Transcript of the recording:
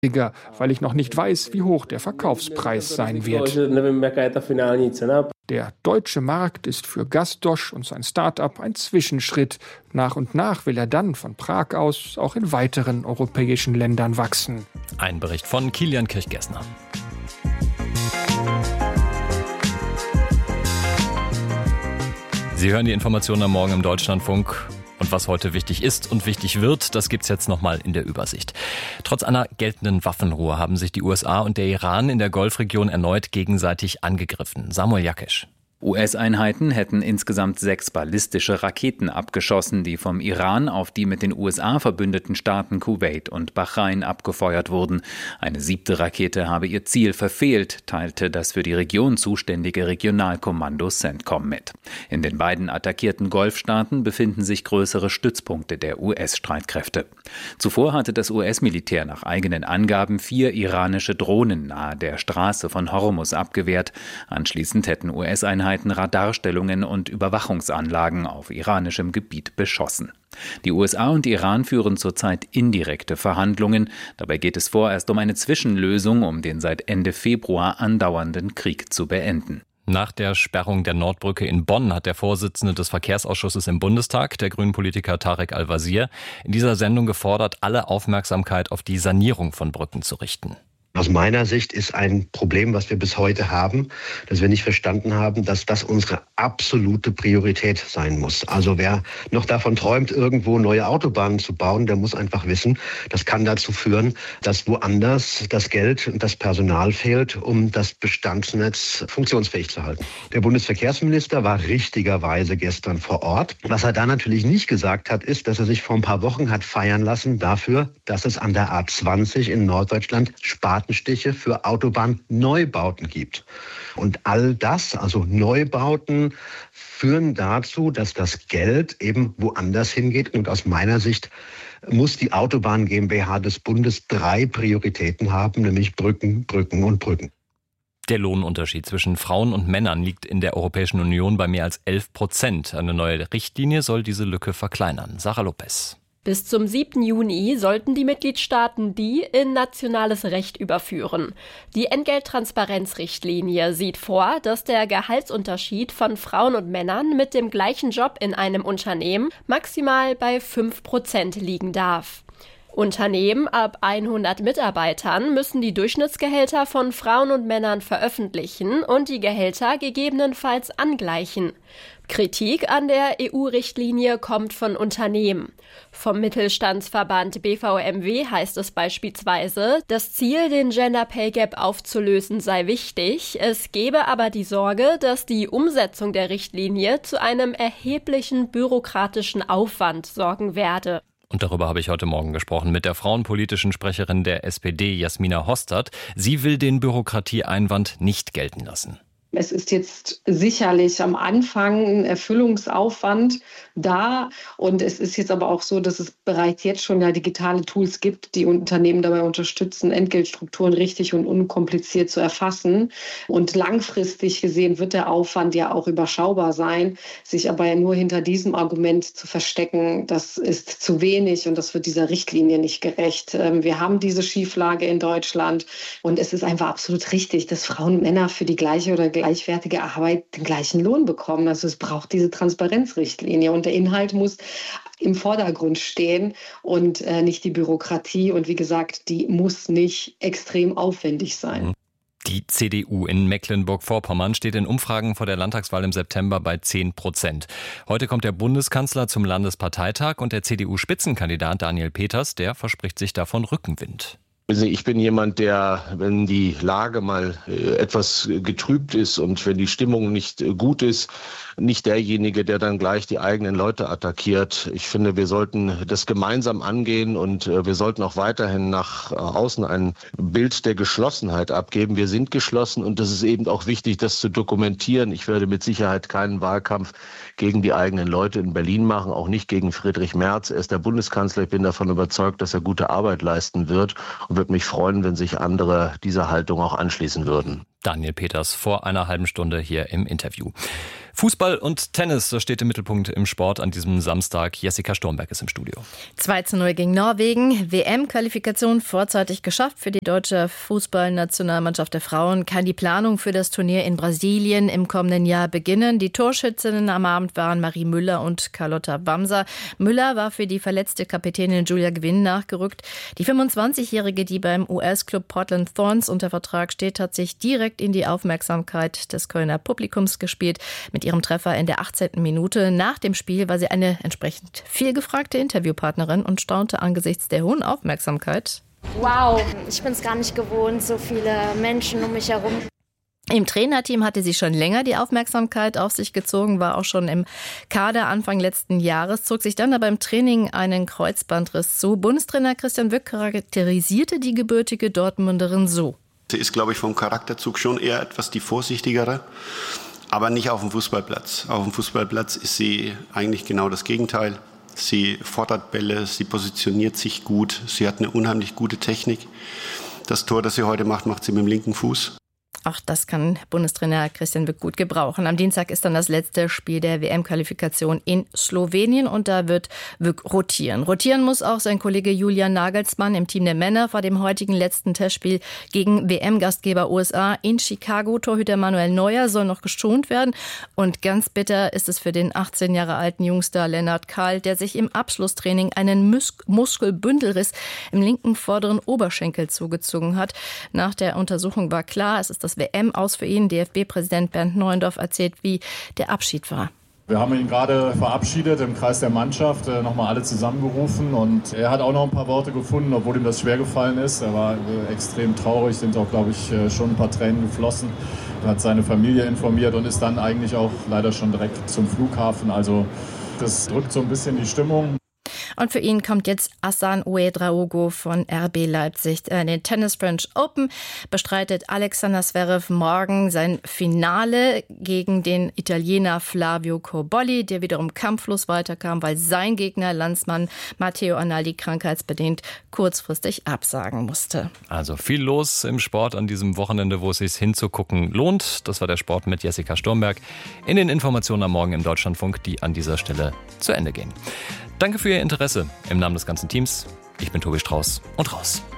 weil ich noch nicht weiß, wie hoch der Verkaufspreis sein wird. Der deutsche Markt ist für Gazdosch und sein Start-up ein Zwischenschritt. Nach und nach will er dann von Prag aus auch in weiteren europäischen Ländern wachsen. Ein Bericht von Kilian Kirchgessner. Sie hören die Informationen am Morgen im Deutschlandfunk. Und was heute wichtig ist und wichtig wird, das gibt's jetzt nochmal in der Übersicht. Trotz einer geltenden Waffenruhe haben sich die USA und der Iran in der Golfregion erneut gegenseitig angegriffen. Samuel Jakisch. US-Einheiten hätten insgesamt 6 ballistische Raketen abgeschossen, die vom Iran auf die mit den USA verbündeten Staaten Kuwait und Bahrain abgefeuert wurden. Eine 7. Rakete habe ihr Ziel verfehlt, teilte das für die Region zuständige Regionalkommando CENTCOM mit. In den beiden attackierten Golfstaaten befinden sich größere Stützpunkte der US-Streitkräfte. Zuvor hatte das US-Militär nach eigenen Angaben 4 iranische Drohnen nahe der Straße von Hormuz abgewehrt. Anschließend hätten US-Einheiten Radarstellungen und Überwachungsanlagen auf iranischem Gebiet beschossen. Die USA und Iran führen zurzeit indirekte Verhandlungen. Dabei geht es vorerst um eine Zwischenlösung, um den seit Ende Februar andauernden Krieg zu beenden. Nach der Sperrung der Nordbrücke in Bonn hat der Vorsitzende des Verkehrsausschusses im Bundestag, der Grünen-Politiker Tarek Al-Wazir, in dieser Sendung gefordert, alle Aufmerksamkeit auf die Sanierung von Brücken zu richten. Aus meiner Sicht ist ein Problem, was wir bis heute haben, dass wir nicht verstanden haben, dass das unsere absolute Priorität sein muss. Also wer noch davon träumt, irgendwo neue Autobahnen zu bauen, der muss einfach wissen, das kann dazu führen, dass woanders das Geld und das Personal fehlt, um das Bestandsnetz funktionsfähig zu halten. Der Bundesverkehrsminister war richtigerweise gestern vor Ort. Was er da natürlich nicht gesagt hat, ist, dass er sich vor ein paar Wochen hat feiern lassen dafür, dass es an der A20 in Norddeutschland Spatenstiche für Autobahnneubauten gibt. Und all das, also Neubauten, führen dazu, dass das Geld eben woanders hingeht. Und aus meiner Sicht muss die Autobahn GmbH des Bundes 3 Prioritäten haben, nämlich Brücken, Brücken und Brücken. Der Lohnunterschied zwischen Frauen und Männern liegt in der Europäischen Union bei mehr als 11%. Eine neue Richtlinie soll diese Lücke verkleinern. Sarah Lopez. Bis zum 7. Juni sollten die Mitgliedstaaten die in nationales Recht überführen. Die Entgelttransparenzrichtlinie sieht vor, dass der Gehaltsunterschied von Frauen und Männern mit dem gleichen Job in einem Unternehmen maximal bei 5% liegen darf. Unternehmen ab 100 Mitarbeitern müssen die Durchschnittsgehälter von Frauen und Männern veröffentlichen und die Gehälter gegebenenfalls angleichen. Kritik an der EU-Richtlinie kommt von Unternehmen. Vom Mittelstandsverband BVMW heißt es beispielsweise, das Ziel, den Gender Pay Gap aufzulösen, sei wichtig. Es gebe aber die Sorge, dass die Umsetzung der Richtlinie zu einem erheblichen bürokratischen Aufwand sorgen werde. Und darüber habe ich heute Morgen gesprochen mit der frauenpolitischen Sprecherin der SPD, Jasmina Hostert. Sie will den Bürokratieeinwand nicht gelten lassen. Es ist jetzt sicherlich am Anfang ein Erfüllungsaufwand da und es ist jetzt aber auch so, dass es bereits jetzt schon ja digitale Tools gibt, die Unternehmen dabei unterstützen, Entgeltstrukturen richtig und unkompliziert zu erfassen. Und langfristig gesehen wird der Aufwand ja auch überschaubar sein. Sich aber ja nur hinter diesem Argument zu verstecken, das ist zu wenig und das wird dieser Richtlinie nicht gerecht. Wir haben diese Schieflage in Deutschland und es ist einfach absolut richtig, dass Frauen und Männer für die gleiche oder gleichwertige Arbeit den gleichen Lohn bekommen. Also es braucht diese Transparenzrichtlinie und der Inhalt muss im Vordergrund stehen und nicht die Bürokratie. Und wie gesagt, die muss nicht extrem aufwendig sein. Die CDU in Mecklenburg-Vorpommern steht in Umfragen vor der Landtagswahl im September bei 10%. Heute kommt der Bundeskanzler zum Landesparteitag und der CDU-Spitzenkandidat Daniel Peters, der verspricht sich davon Rückenwind. Ich bin jemand, der, wenn die Lage mal etwas getrübt ist und wenn die Stimmung nicht gut ist, nicht derjenige, der dann gleich die eigenen Leute attackiert. Ich finde, wir sollten das gemeinsam angehen und wir sollten auch weiterhin nach außen ein Bild der Geschlossenheit abgeben. Wir sind geschlossen und das ist eben auch wichtig, das zu dokumentieren. Ich werde mit Sicherheit keinen Wahlkampf gegen die eigenen Leute in Berlin machen, auch nicht gegen Friedrich Merz. Er ist der Bundeskanzler. Ich bin davon überzeugt, dass er gute Arbeit leisten wird und würde mich freuen, wenn sich andere dieser Haltung auch anschließen würden. Daniel Peters vor einer halben Stunde hier im Interview. Fußball und Tennis, das steht im Mittelpunkt im Sport an diesem Samstag. Jessica Sturmberg ist im Studio. 2:0 gegen Norwegen. WM-Qualifikation vorzeitig geschafft für die deutsche Fußballnationalmannschaft der Frauen. Kann die Planung für das Turnier in Brasilien im kommenden Jahr beginnen. Die Torschützinnen am Abend waren Marie Müller und Carlotta Bamser. Müller war für die verletzte Kapitänin Julia Gwynn nachgerückt. Die 25-Jährige, die beim US-Club Portland Thorns unter Vertrag steht, hat sich direkt in die Aufmerksamkeit des Kölner Publikums gespielt. Mit ihrem Treffer in der 18. Minute. Nach dem Spiel war sie eine entsprechend vielgefragte Interviewpartnerin und staunte angesichts der hohen Aufmerksamkeit. Wow, ich bin es gar nicht gewohnt, so viele Menschen um mich herum. Im Trainerteam hatte sie schon länger die Aufmerksamkeit auf sich gezogen, war auch schon im Kader Anfang letzten Jahres, zog sich dann aber im Training einen Kreuzbandriss zu. Bundestrainer Christian Wück charakterisierte die gebürtige Dortmunderin so. Sie ist, glaube ich, vom Charakterzug schon eher etwas die vorsichtigere. Aber nicht auf dem Fußballplatz. Auf dem Fußballplatz ist sie eigentlich genau das Gegenteil. Sie fordert Bälle, sie positioniert sich gut, sie hat eine unheimlich gute Technik. Das Tor, das sie heute macht, macht sie mit dem linken Fuß. Auch das kann Bundestrainer Christian Wück gut gebrauchen. Am Dienstag ist dann das letzte Spiel der WM-Qualifikation in Slowenien und da wird Wück rotieren. Rotieren muss auch sein Kollege Julian Nagelsmann im Team der Männer vor dem heutigen letzten Testspiel gegen WM-Gastgeber USA in Chicago. Torhüter Manuel Neuer soll noch geschont werden und ganz bitter ist es für den 18 Jahre alten Jungstar Lennart Kahl, der sich im Abschlusstraining einen Muskelbündelriss im linken vorderen Oberschenkel zugezogen hat. Nach der Untersuchung war klar, es ist das WM aus für ihn. DFB-Präsident Bernd Neuendorf erzählt, wie der Abschied war. Wir haben ihn gerade verabschiedet im Kreis der Mannschaft, nochmal alle zusammengerufen und er hat auch noch ein paar Worte gefunden, obwohl ihm das schwer gefallen ist. Er war extrem traurig, sind auch, glaube ich, schon ein paar Tränen geflossen. Er hat seine Familie informiert und ist dann eigentlich auch leider schon direkt zum Flughafen. Also das drückt so ein bisschen die Stimmung. Und für ihn kommt jetzt Hassan Ouedraogo von RB Leipzig. Den Tennis French Open bestreitet Alexander Zverev morgen sein Finale gegen den Italiener Flavio Cobolli, der wiederum kampflos weiterkam, weil sein Gegner, Landsmann Matteo Arnaldi, krankheitsbedingt kurzfristig absagen musste. Also viel los im Sport an diesem Wochenende, wo es sich hinzugucken lohnt. Das war der Sport mit Jessica Sturmberg. In den Informationen am Morgen im Deutschlandfunk, die an dieser Stelle zu Ende gehen. Danke für Ihr Interesse im Namen des ganzen Teams. Ich bin Tobi Strauß und raus.